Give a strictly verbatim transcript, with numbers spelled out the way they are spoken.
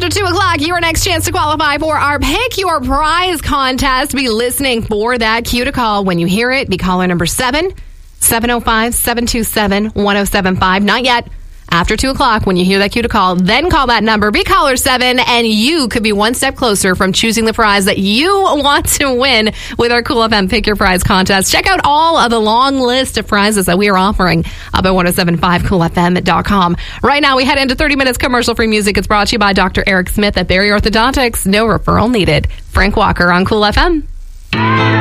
after two o'clock, your next chance to qualify for our Pick Your Prize contest. Be listening for that cue to call. When you hear it, be caller number seven, seven oh five, seven two seven, one oh seven five. Not yet. After two o'clock, when you hear that cue to call, then call that number, be caller seven, and you could be one step closer from choosing the prize that you want to win with our Cool F M Pick Your Prize contest. Check out all of the long list of prizes that we are offering up at ten seventy-five cool f m dot com. Right now, we head into thirty minutes commercial-free music. It's brought to you by Doctor Eric Smith at Barry Orthodontics. No referral needed. Frank Walker on Cool F M.